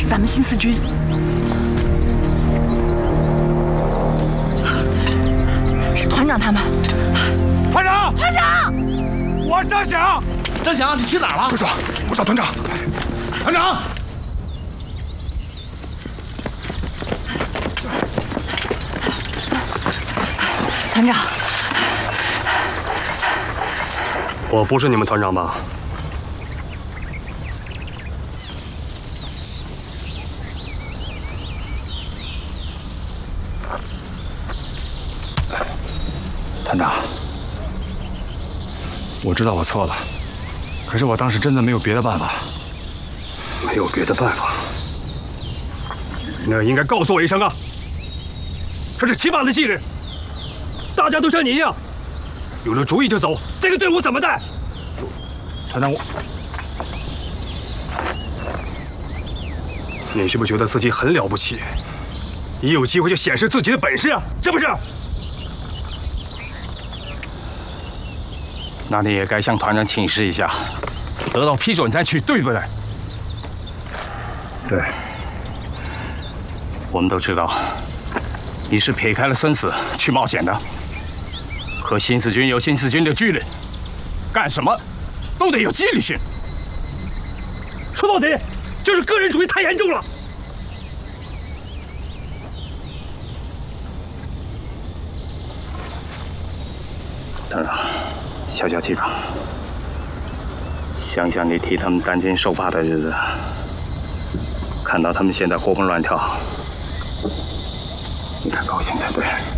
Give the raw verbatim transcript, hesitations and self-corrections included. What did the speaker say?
是咱们新四军。是团长他们。 团长， 团长， 我是张响。 张响，你去哪儿了？ 队长，我找团长。团长。 团长， 我不是你们团长吧？ 团长，我知道我错了，可是我当时真的没有别的办法。 没有别的办法，那应该告诉我一声啊！这是起码的纪律。 大家都像你一样，有了主意就走，这个队伍怎么带？ 团长，我， 你是不是觉得自己很了不起？一有机会就显示自己的本事啊，是不是？ 那你也该向团长请示一下，得到批准再去，对不对？ 对。 我们都知道，你是撇开了生死去冒险的。 和新四军有新四军的纪律，干什么都得有纪律性。 说到底，就是个人主义太严重了。 团长，消消气吧。想想你替他们担惊受怕的日子，看到他们现在活蹦乱跳，应该高兴才对。